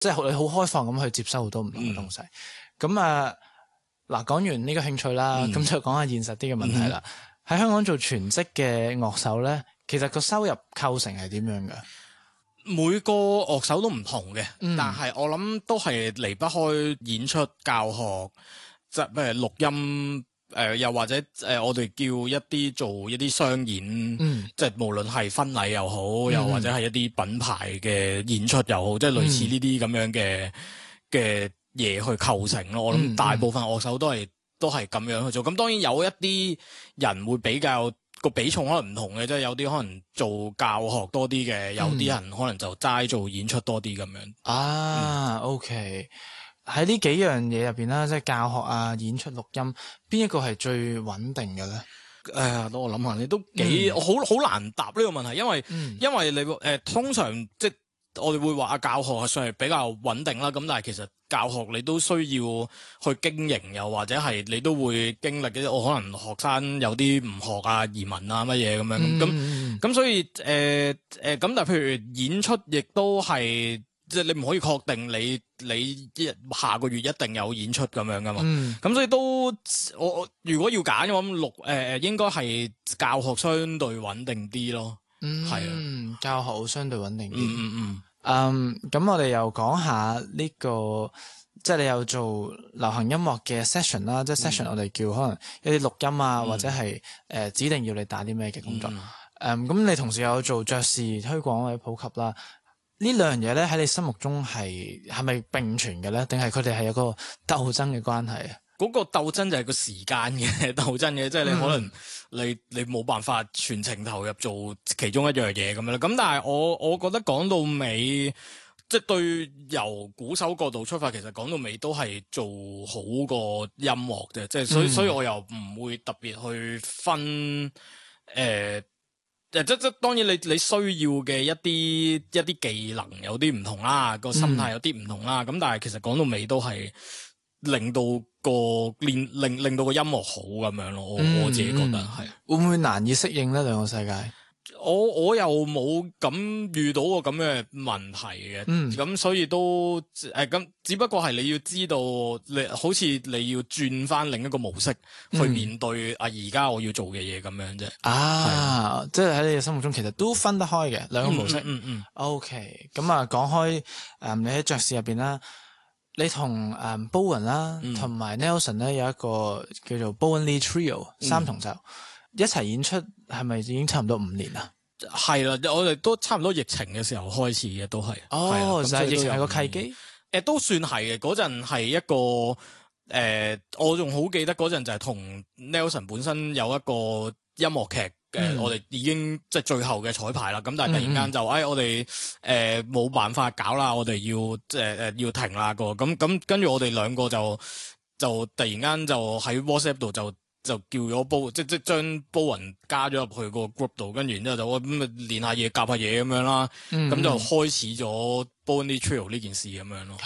即係你好開放咁去接收好多唔同嘅東西。咁嗱，講完呢個興趣啦，咁就講下現實啲嘅問題啦。喺香港做全職嘅樂手咧，其實個收入構成係點樣㗎？ 每個樂手都唔同嘅，但係我諗都係離不開演出、教學，即係錄音，又或者我哋叫一啲做一啲商演，即係無論係婚禮又好，又或者係一啲品牌嘅演出又好，即係類似呢啲咁樣嘅嘢去構成咯。我諗大部分樂手都係咁樣去做。咁當然有一啲人會比較個比重可能唔同嘅，即係有啲可能做教學多啲嘅，有啲人可能就齋做演出多啲咁樣。 OK。喺呢幾樣嘢入邊啦，即係教學啊、演出、錄音，邊一個係最穩定嘅咧？ 等我諗下，你都幾好難答呢個問題，因為你通常即係我哋會話教學係算係比較穩定啦。咁但係其實教學你都需要去經營，又或者係你都會經歷嘅。我可能學生有啲唔學啊、移民啊乜嘢咁樣咁所以咁但係譬如演出亦都係。即係你唔可以確定你下個月一定有演出咁樣噶嘛？咁所以都我如果要揀嘅話，咁應該係教學相對穩定啲咯。係教學相對穩定啲。咁我哋又講下呢個，即係你有做流行音樂嘅 session 啦，即係 session 我哋叫可能一啲錄音啊，或者係指定要你打啲咩嘅工作。咁你同時有做爵士推廣或者普及啦。呢兩樣嘢咧喺你心目中係咪並存嘅咧？定係佢哋係有個鬥爭嘅關係啊？ 嗰個鬥爭就係個時間嘅鬥爭嘅，即係你可能你冇辦法全程投入做其中一樣嘢咁樣啦。咁但係我覺得講到尾，即係對由鼓手角度出發，其實講到尾都係做好個音樂啫。即係所以我又唔會特別去分即當然你需要嘅一啲技能有啲唔同啦，個心態有啲唔同啦。咁但係其實講到尾都係令到令到個音樂好咁樣咯。我自己覺得係。 會唔會難以適應呢兩個世界？ 我又冇咁遇到過咁嘅問題嘅，咁所以都咁，只不過係你要知道，好似你要轉翻另一個模式去面對而家我要做嘅嘢咁樣啫。 即係喺你嘅心目中其實都分得開嘅兩個模式。OK， 咁啊講開你喺爵士入邊啦，你同Bowen 啦，同埋 Nelson 咧有一個叫做 Bowen Lee Trio 三重奏。一齊演出係咪已經差唔多5年啦？ 係啦，我哋都差唔多疫情嘅時候開始嘅，都係。 就係疫情係個契機。 都算係嘅。嗰陣係一個我仲好記得嗰陣就係同 Nelson 本身有一個音樂劇我哋已經即係最後嘅彩排啦。咁但係突然間就我哋冇辦法搞啦，我哋要要停啦個。咁跟住我哋兩個就突然間就喺 WhatsApp 度就叫咗即將Bowen加咗入去個 group 度，跟住然之後就咁練下嘢、夾下嘢咁樣啦，咁就開始咗 Bowen Lee Trio 呢件事咁樣咯。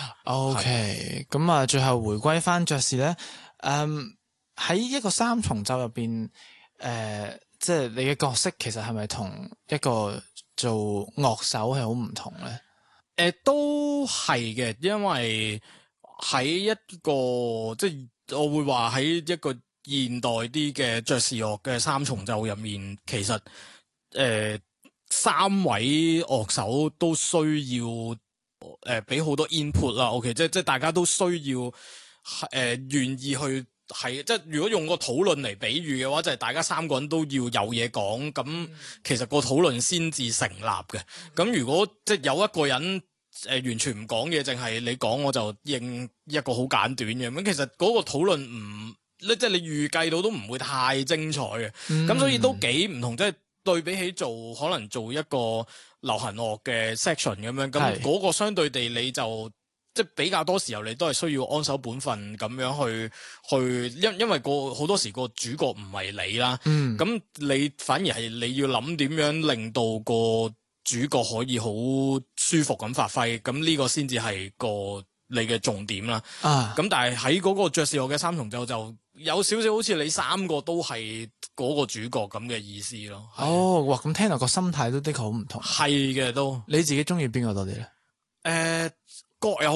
OK， 咁啊，最後回歸翻爵士咧，喺一個三重奏入邊，即係你嘅角色其實係咪同一個做樂手係好唔同咧？ 都係嘅，因為喺一個即係我會話喺一個現代啲嘅爵士樂嘅三重奏入面，其實三位樂手都需要俾好多 input 啦。OK， 即係大家都需要願意去係即係如果用個討論嚟比喻嘅話，就係大家三個人都要有嘢講，咁其實個討論先至成立嘅。咁如果即係有一個人完全唔講嘢，淨係你講我就應一個好簡短嘅，咁其實嗰個討論即係你預計到都唔會太精彩嘅。咁所以都幾唔同，即係對比起可能做一個流行樂嘅 section 咁樣，咁嗰個相對地你就即係比較多時候你都係需要安守本分咁樣去，因為好多時個主角唔係你啦，咁你反而係你要諗點樣令到個主角可以好舒服咁發揮，咁呢個先至係你嘅重點啦。咁但係喺嗰個爵士樂嘅三重奏就有少少好似你三個都係嗰個主角咁嘅意思咯。 哇！咁聽落個心態都的確好唔同。 係嘅，都你自己中意邊個多啲咧？ 各有